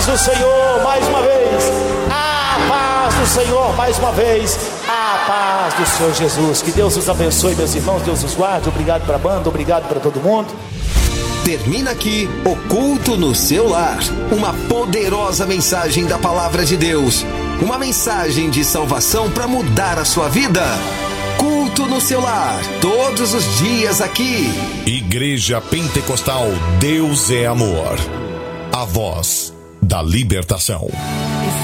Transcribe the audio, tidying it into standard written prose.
paz do Senhor mais uma vez. A paz do Senhor mais uma vez. A paz do Senhor Jesus. Que Deus os abençoe, meus irmãos. Deus os guarde. Obrigado para a banda, obrigado para todo mundo. Termina aqui o Culto no Seu Lar. Uma poderosa mensagem da Palavra de Deus. Uma mensagem de salvação para mudar a sua vida. Culto no Seu Lar, todos os dias aqui. Igreja Pentecostal Deus é Amor. A voz da libertação.